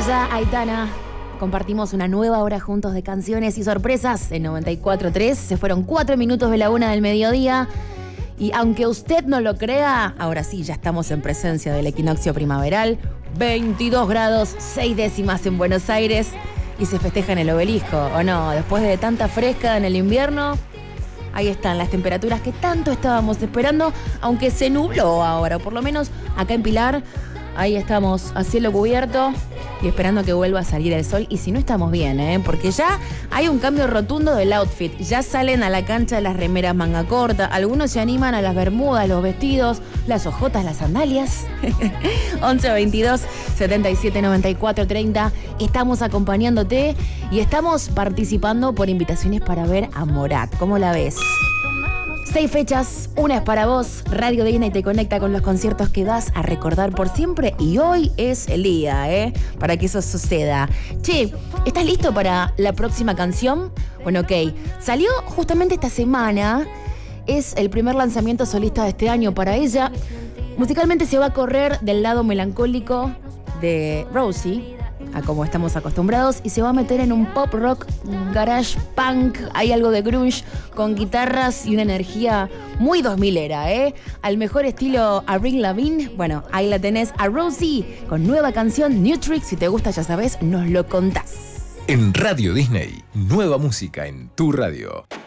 allá, Aitana. Compartimos una nueva hora juntos de canciones y sorpresas en 94.3. Se fueron 4 minutos de la 1 del mediodía. Y aunque usted no lo crea, ahora sí, ya estamos en presencia del equinoccio primaveral. 22 grados, 6 décimas en Buenos Aires. Y se festeja en el Obelisco, ¿o no? Después de tanta fresca en el invierno, ahí están las temperaturas que tanto estábamos esperando, aunque se nubló ahora, por lo menos acá en Pilar. Ahí estamos a cielo cubierto y esperando que vuelva a salir el sol. Y si no, estamos bien, porque ya hay un cambio rotundo del outfit. Ya salen a la cancha las remeras manga corta. Algunos se animan a las bermudas, los vestidos, las ojotas, las sandalias. 11 22 77 94 30. Estamos acompañándote y estamos participando por invitaciones para ver a Morat. ¿Cómo la ves? 6 fechas, una es para vos. Radio Disney te conecta con los conciertos que vas a recordar por siempre. Y hoy es el día, para que eso suceda. Che, ¿estás listo para la próxima canción? Bueno, ok. Salió justamente esta semana. Es el primer lanzamiento solista de este año para ella. Musicalmente se va a correr del lado melancólico de Rosie, a como estamos acostumbrados, y se va a meter en un pop rock, garage punk, hay algo de grunge, con guitarras y una energía muy 2000era, al mejor estilo Avril Lavigne. Bueno, ahí la tenés a Rosie con nueva canción New Trick. Si te gusta, ya sabes, nos lo contás. En Radio Disney, nueva música en tu radio.